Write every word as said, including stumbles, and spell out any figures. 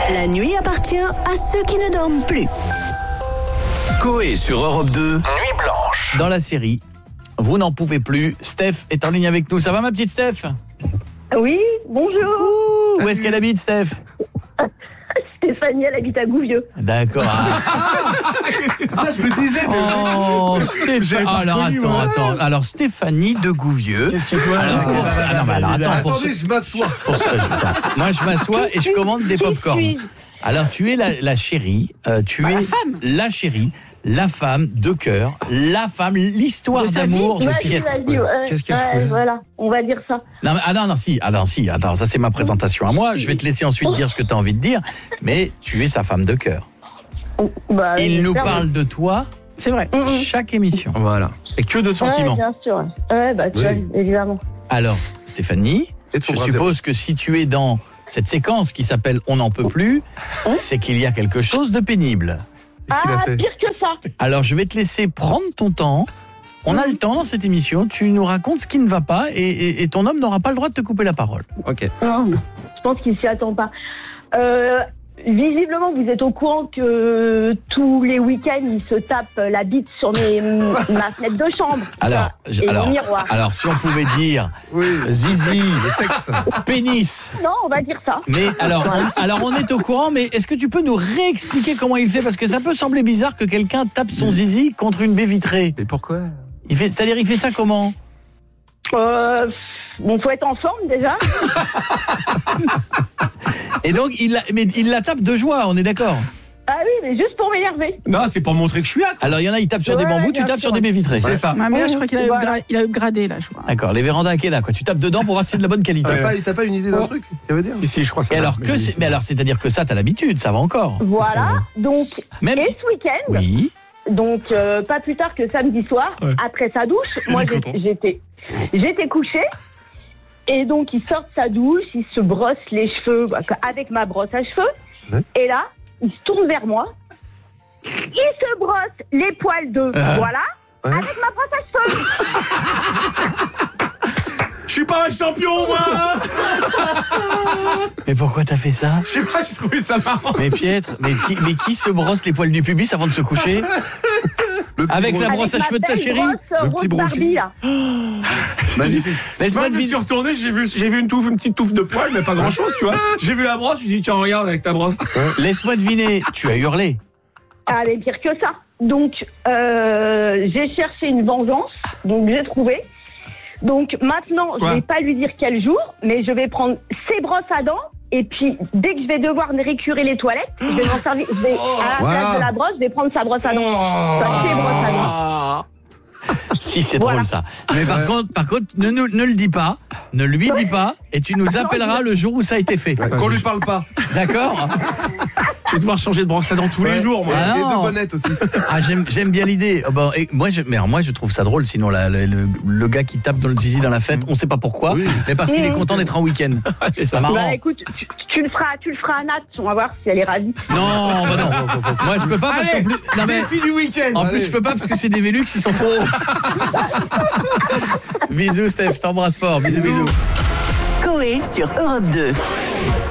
La nuit appartient à ceux qui ne dorment plus. Coé sur Europe deux, Nuit Blanche. Dans la série, vous n'en pouvez plus. Steph est en ligne avec nous. Ça va, ma petite Steph? Oui, bonjour. Ouh, où est-ce qu'elle habite, Steph? Stéphanie, elle habite à Gouvieux. D'accord. Ah, Ah, je me disais, mais oh, Stéphanie. Alors, reconnu, attends, moi. attends. Alors, Stéphanie de Gouvieux. qu'est-ce qu'il faut Alors, pour ce- ah, non, mais alors, attends, pour Attendez, ce- je m'assois. pour ce- attends. Moi, je m'assois et je commande des pop-corn. Alors, tu es la, la chérie, euh, tu Bah, es la femme. la chérie, la femme de cœur, la femme, l'histoire De sa d'amour de Vas-y, Pierre. vas-y, ouais, Qu'est-ce qu'elle ouais, fout, là voilà, on va dire ça. Non, mais- ah non, non, si, ah non, si, attends, ça c'est ma présentation à moi. Je vais te laisser ensuite dire ce que tu as envie de dire, mais tu es sa femme de cœur. Bah, Il nous j'espère, parle de toi C'est vrai. oui. Mhm. chaque émission. Voilà. Et que de Ouais, sentiments. bien sûr. Ouais, bah, tu Oui. vois, évidemment. Alors, Stéphanie, Et de son je bras suppose que si tu es dans cette séquence qui s'appelle On n'en peut plus, c'est qu'il y a quelque chose de pénible. Qu'est-ce qu'il a Ah, fait pire que ça. Alors, je vais te laisser prendre ton temps. On a le temps dans cette émission. Tu nous racontes ce qui ne va pas et, et- et ton homme n'aura pas le droit de te couper la parole. Ok. Non, je pense qu'il s'y attend pas. Euh, visiblement, vous êtes au courant que tous les week-ends, il se tape la bite sur mes, ma fenêtre de chambre. Alors, je- et alors, le miroir. alors, si on pouvait dire Oui. zizi, Le sexe. pénis. Non, on va dire ça. Mais alors, on, alors on est au courant, mais est-ce que tu peux nous réexpliquer comment il fait? Parce que ça peut sembler bizarre que quelqu'un tape son zizi contre une baie vitrée. Mais pourquoi? Il fait, c'est-à-dire, il fait ça comment? Euh, bon, faut être en forme déjà. Et donc, il la, mais il la tape de joie, on est d'accord? Ah oui, mais juste pour m'énerver. Non, c'est pour montrer que je suis là. Alors, il y en a, ils tapent sur des Ouais, bambous, tu bien tapes sûr. sur des baies vitrées. C'est ça. Ah, mais là, je crois qu'il a, Voilà. upgra- il a upgradé, là, je crois. D'accord, les vérandas Akela, quoi. Tu tapes dedans pour voir si c'est de la bonne qualité. T'as pas, t'as pas une idée d'un truc qu'elle veut dire? Si, si, je crois ça. Et alors, que c'est, mais alors, c'est-à-dire que ça, t'as l'habitude, ça va encore. Voilà. Donc, Même. et ce week-end, Oui. donc euh, pas plus tard que samedi soir, Ouais. après sa douche, moi Il est j'étais, content. j'étais, j'étais couchée. Et donc il sort de sa douche, il se brosse les cheveux bah, avec ma brosse à cheveux. Ouais. Et là, il se tourne vers moi. Il se brosse les poils de Ah. voilà Ouais. avec ma brosse à cheveux. Je suis pas un champion, moi. Mais pourquoi t'as fait ça? Je sais pas, j'ai trouvé ça marrant. Mais Pietre, mais qui, mais qui se brosse les poils du pubis avant de se coucher? Le petit Avec la gros- brosse à Avec cheveux de sa ma belle chérie? brosse, euh, Le petit rose Barbie, bronchi. là. Magnifique. Laisse-moi Moi, je me suis deviner. retourné, j'ai vu, j'ai vu une touffe, une petite touffe de poils, mais pas grand chose, tu vois. J'ai vu la brosse, je me suis dit, tiens, regarde avec ta brosse. Laisse-moi deviner. Tu as hurlé. Ah, mais pire que ça. Donc, euh, j'ai cherché une vengeance, donc j'ai trouvé. Donc maintenant, Quoi je vais pas lui dire quel jour, mais je vais prendre ses brosses à dents. Et puis, dès que je vais devoir récurer les toilettes, je vais m'en servir. Je vais, à la Voilà. place de la brosse, je vais prendre sa brosse à dents. Enfin, ses brosses à dents. Si, c'est Voilà. drôle ça. Mais par contre, par contre, ne, ne, ne le dis pas, ne lui dis pas, et tu nous appelleras le jour où ça a été fait. Ouais, qu'on lui parle pas. D'accord? Je vais devoir changer de brosse à dents tous les Ouais. jours, moi. Ah Et non. de bonnettes aussi. Ah, j'aime, j'aime bien l'idée. Oh, bon, et moi, je, mais alors, moi, je trouve ça drôle. Sinon, la- la- le, le gars qui tape dans le zizi dans la fête, on sait pas pourquoi, Oui. mais parce qu'il est Mmh. content d'être en week-end. C'est marrant. Bah écoute, tu, tu le feras, tu le feras à Nat, on va voir si elle est ravie. Non, bah non. Moi, je peux pas parce qu'en Allez, plus, non mais, défi du week-end. en Allez. plus, je peux pas parce que c'est des Velux, ils sont trop hauts. Bisous, Steph, je t'embrasse fort. Bisous, bisous. Coé sur Europe deux.